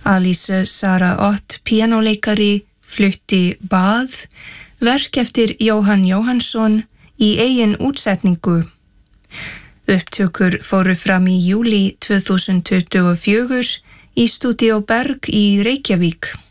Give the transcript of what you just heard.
Alice Sara Ott, píanóleikari, flutti Bað, verk eftir Jóhann Jóhannsson í eigin útsetningu. Upptökur fóru fram í júlí 2024 í Stúdíó Berg í Reykjavík.